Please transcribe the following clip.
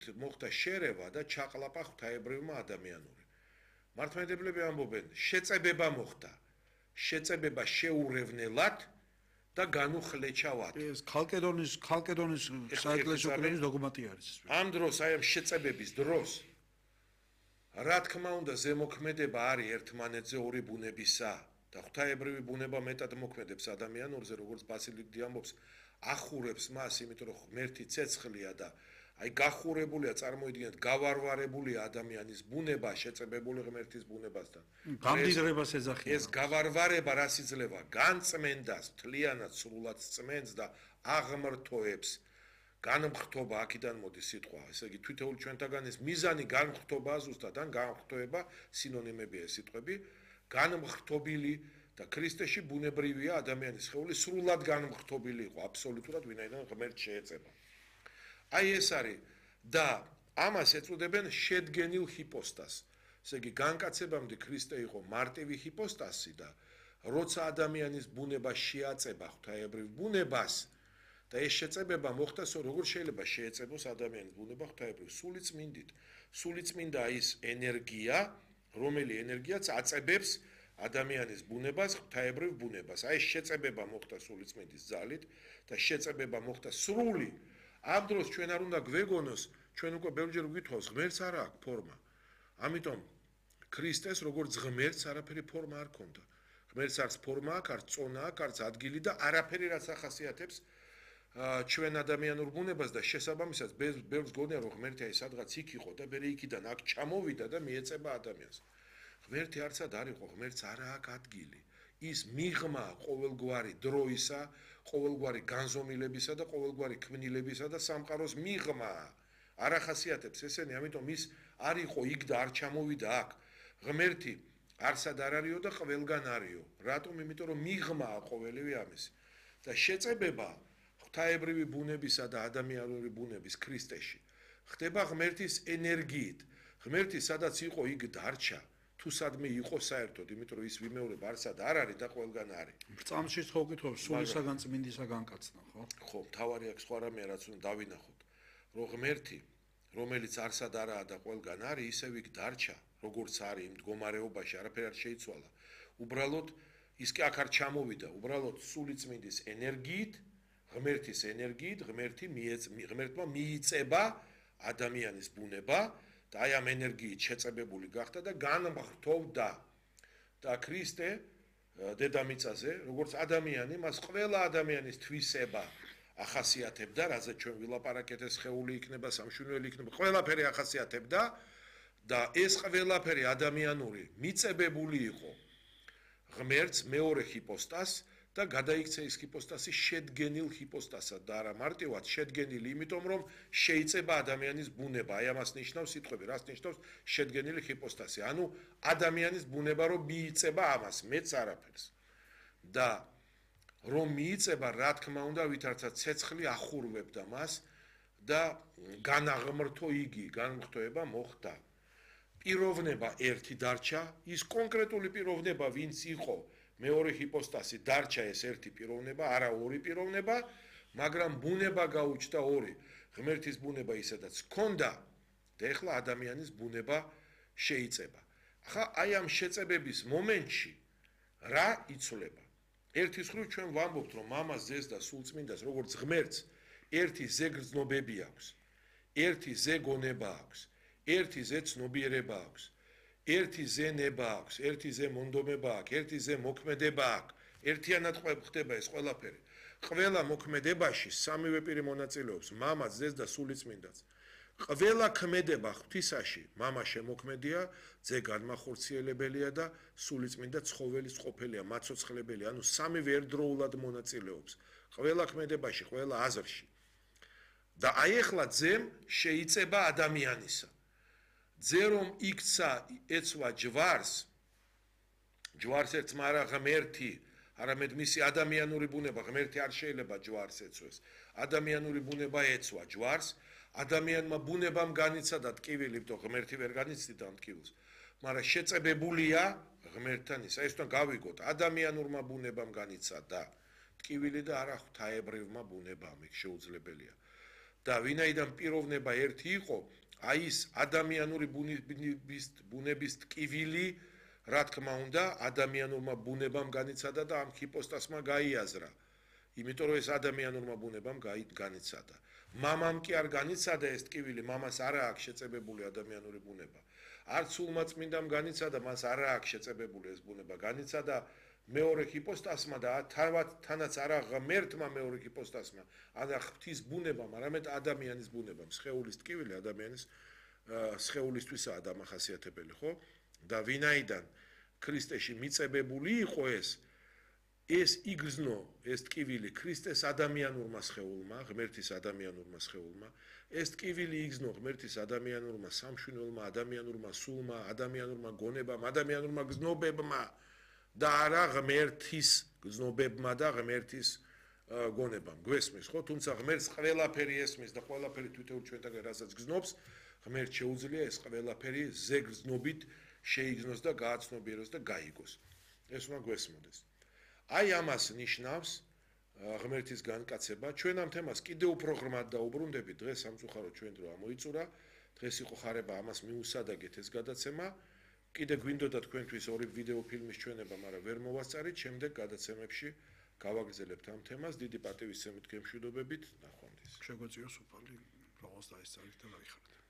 მოხდა შერევა და ჩაყლაპა ღვთაებრივმა ადამიანური. მართლმადიდებლები ამბობენ, შეწებება მოხდა. შეწებება შეურევნელად და განუხლეჩავად. ეს ქალკედონის საეკლესიო კრების დოგმატი არის. ამ დროს აი ამ შეწებების დროს რა თქმა უნდა ზემოქმედება არის ერთმანეთზე ორი ბუნებისა და ღვთაებრივი ბუნება მეტად მოქმედებს ადამიანურზე, როგორც ბასილიკი ამბობს, ახურებს მას, იმიტომ რომ ღმერთი ცეცხლია და აი გახურებულია, წარმოიდგინეთ, გავარვარებულია ადამიანის ბუნება შეწებებული ღმერთის ბუნებასთან. გამდიდრებას ეძახიან. ეს გავარვარება რას იძლევა? განწმენდას, მთლიანად სრულად წმენს და აღმრთოებს. განმხრთობა აქედან მოდის სიტყვა, ესე იგი თითოეულ ჩვენთაგან ეს მიზანი განმხრთობაა ზუსტად, ან განმხრთოება სინონიმებია ეს სიტყვები, განმხრთობილი და ქრისტეში ბუნებრივია ადამიანის სხეული სრულად განმხრთობილი იყო აბსოლუტურად ვინაიდან ღმერთს შეეწება. აი ეს არის და ამას ეწოდებენ შედგენილ ჰიპოსტას. ესე იგი განკაცებამდე ქრისტე იყო მარტივი ჰიპოსტასი და როცა ადამიანის ბუნება შეაწება ღვთაებრივ ბუნებას და ეს შეწებება მოხდა, როგორ შეიძლება შეეწებოს ადამიანის ბუნება ღვთაებრივ სულიწმინდით. სულიწმინდა ის ენერგია, რომელი ენერგიაც აწებებს ადამიანის ბუნებას ღვთაებრივ ბუნებას. აი ეს შეწებება მოხდა სულიწმინდის ძალით და შეწებება მოხდა სრული. ამ დროს ჩვენ არ უნდა გვეგონოს, ჩვენ უკვე ბევრჯერ გვითხოვს, ღმერთს არ აქვს ფორმა. ამიტომ ქრისტეს როგორც ღმერთს არაფერი ფორმა არ ქონდა. ღმერთს არც ფორმა აქვს, არც წონა აქვს, არც ადგილი და არაფერი რაც ახასიათებს ჩვენ ადამიანურ ბუნებას და შესაბამისად ბევრს გონია რომ ღმერთი აი სადღაც იქ იყო და მერე იქიდან აქ ჩამოვიდა და მიეწება ადამიანს. ღმერთი არცად არ იყო, ღმერთს არ აქვს ადგილი. ის მიღმა ყოველგვარი დროისა, ყოველგვარი განზომილებისა და ყოველგვარი ქმნილებისა და სამყაროს მიღმა. არ ახასიათებს ესენი, ამიტომ ის არ იყო იქ და არ ჩამოვიდა აქ. ღმერთი არსად არ არისო და ყველგან არისო. რატომ? იმიტომ რომ მიღმაა ყოველივე ამისი. და შეწებება ღვთაებრივი ბუნებისა და ადამიანური ბუნების ქრისტეში ხდება ღმერთის ენერგიით. ღმერთი სადაც იყო იქ დარჩა. თუ სადმე იყო საერთოდ, იმიტომ რომ ის ვიმეორებ არსად არ არის და ყველგან არის. წამში ხო გითხობს სულისაგან წმინდისა განკაცნა, ხო? ხო, თავარი აქვს სხვა რამე რაც უნდა დავინახოთ. რომ ღმერთი, რომელიც არსად არაა და ყველგან არის, ისევ იქ დარჩა, როგორც არის იმ მდგომარეობაში, არაფერი არ შეიცვალა. უბრალოდ ის კი აქ არ ჩამოვიდა, უბრალოდ სულიწმინდის ენერგიით, ღმერთის ენერგიით, ღმერთმა მიიწება ადამიანის ბუნება და აი ამ ენერგიით შეწებებული გახდა და განმხრთოვდა. და ქრისტე დედამიწაზე, როგორც ადამიანი, მას ყველა ადამიანის თვისება ახასიათებდა, რაზე ჩვენ ვილაპარაკეთ, ეს სხეული იქნება, სამშვენივრელი იქნება, ყველაფერი ახასიათებდა და ეს ყველაფერი ადამიანური მიწებებული იყო ღმერთს მეორე ჰიპოსტას და გადაიქცა ის ჰიპოსტასი შედგენილ ჰიპოსტასად და არა მარტივად შედგენილი, იმიტომ რომ შეიწება ადამიანის ბუნება. აი ამას ნიშნავს სიტყვები, რას ნიშნავს შედგენილი ჰიპოსტასი. ანუ ადამიანის ბუნება რომ მიიწება ამას, მეც არაფერს. და რომ მიიწება, რა თქმა უნდა, ვითარცა ცეცხლი ახურვებდა მას და განაღმრთო იგი, განმხრთოება მოხდა. პიროვნება ერთი დარჩა, ის კონკრეტული პიროვნება, ვინც იყო მეორე ჰიპოსტასი დარჩა ეს ერთი პიროვნება, არა ორი პიროვნება, მაგრამ ბუნება გაუჩნდა ორი. ღმერთის ბუნება ისედაც ჰქონდა და ეხლა ადამიანის ბუნება შეიწება. ახლა აი ამ შეწებების მომენტში რა იცვლება? ერთის მხრივ ჩვენ ვამბობთ, რომ მამას, ძეს და სულწმინდას, როგორც ღმერთს, ერთი ზე გრძნობები აქვს, ერთი ზე გონება აქვს, ერთი ზე ცნობიერება აქვს. ერთი ზე ნება აქვს, ერთი ზე მონდომება აქვს, ერთი ზე მოქმედება აქვს. ერთიანად ხდება ეს ყველაფერი. ყველა მოქმედებაში სამივე პირი მონაწილეობს, მამა, ძეს და სულიწმინდაც. ყველა ქმედება ღვთისაში, მამა შემოქმედია, ძე განმახორციელებელია და სულიწმინდა ცხოველის ყოფილია, მაცოცხლებელია, ანუ სამივე ერთდროულად მონაწილეობს. ყველა ქმედებაში, ყველა აზრში. და აი ახლა ძემ შეიწება ადამიანისა. ძე რომ იქცა ეცვა ჯვარს ერთმა არა ღმერთი, არამედ მისი ადამიანური ბუნება, ღმერთი არ შეიძლება ჯვარს ეცვეს. ადამიანური ბუნება ეცვა ჯვარს, ადამიანმა ბუნებამ განიცადა ტკივილი, თო ღმერთი ვერ განიცდიდა ამ ტკივილს. მაგრამ შეწებებულია ღმერთთან ისა. ეს თვითონ გავიგოთ, ადამიანურმა ბუნებამ განიცადა ტკივილი და არა ღვთაებრივმა ბუნებამ, იქ შეუძლებელია. და ვინაიდან პიროვნება ერთი იყო, აი ის ადამიანური ბუნების ტკივილი, რა თქმა უნდა, ადამიანურმა ბუნებამ განიცადა და ამ ჰიპოსტასმა გაიაზრა. იმიტომ რომ ეს ადამიანურმა ბუნებამ განიცადა. მამამ კი არ განიცადა ეს ტკივილი, მამას არ აქვს შეწებებული ადამიანური ბუნება. არც სულმა წმინდამ განიცადა, მას არ აქვს შეწებებული ეს ბუნება. განიცადა მეორე ჰიპოსტასმა და თანაც არა ღმერთმა მეორე ჰიპოსტასმა, არა ღვთის ბუნებამ, არამედ ადამიანის ბუნებამ. სხეულის ტკივილი ადამიანის სხეულისთვისაა დამახასიათებელი, ხო? და ვინაიდან ქრისტეში მიწებებული იყო ეს იგრძნო ეს ტკივილი ქრისტეს ადამიანურმა სხეულმა, ღმერთის ადამიანურმა სხეულმა, ეს ტკივილი იგრძნო ღმერთის ადამიანურმა სამშვიდობელმა, ადამიანურმა სულმა, ადამიანურმა გონებამ, ადამიანურმა გზნობებმა და არა ღმერთის გზნობებმა და ღმერთის გონებამ. გვესმის, ხო? თუმცა ღმერთს ყველაფერი ესმის და ყველაფერი თვითონ ჩვენთაგან რასაც გზნობს, ღმერთს შეუძლია ეს ყველაფერი ზეგრძნობით შეიგზნოს და გააცნობიეროს და გაიგოს. ეს უნდა გვესმოდეს. აი ამას ნიშნავს ღმერთის განკაცება. ჩვენ ამ თემას კიდევ უფრო ღრმად დაუბრუნდებით. დღეს სამწუხაროდ ჩვენ დრო ამოიწურა. დღეს იყო ხარება ამას მიუსადაგეთ ეს გადაცემა. კიდე გვინდოდა თქვენთვის ორი ვიდეო ფილმის ჩვენება, მაგრამ ვერ მოვასწარით. შემდეგ გადაცემებში გავაგრძელებთ ამ თემას. დიდი პატივისცემით გემშვიდობებით. ნახვამდის. შეგვეციოს უფალი, რომელს დაესწარით და გაიხარეთ.